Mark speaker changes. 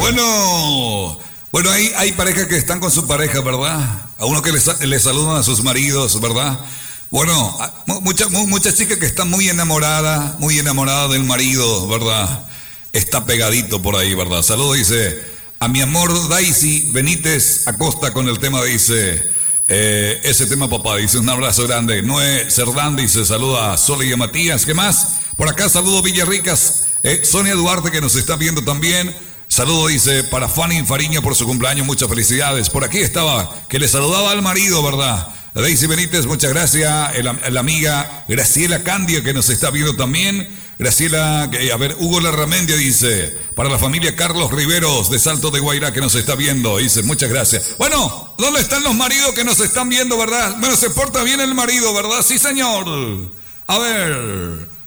Speaker 1: Bueno, hay parejas que están con su pareja, ¿verdad? A uno que le saludan a sus maridos, ¿verdad? Bueno, muchas chicas que están muy enamoradas del marido, ¿verdad? Está pegadito por ahí, ¿verdad? Saludos, dice, a mi amor Daisy Benítez Acosta con el tema, dice, ese tema papá, dice, un abrazo grande. Noé Cerdán dice, saluda a Sole y a Matías, ¿qué más? Por acá saludo Villarricas, Sonia Duarte que nos está viendo también. Saludo, dice, para Fanny Fariña por su cumpleaños, muchas felicidades. Por aquí estaba, que le saludaba al marido, ¿verdad? Daisy Benítez, muchas gracias. La amiga Graciela Candia, que nos está viendo también. Graciela, Hugo Larramendia dice, para la familia Carlos Riveros de Salto de Guairá, que nos está viendo, dice, muchas gracias. Bueno, ¿dónde están los maridos que nos están viendo, verdad? Bueno, se porta bien el marido, ¿verdad? Sí, señor. A ver...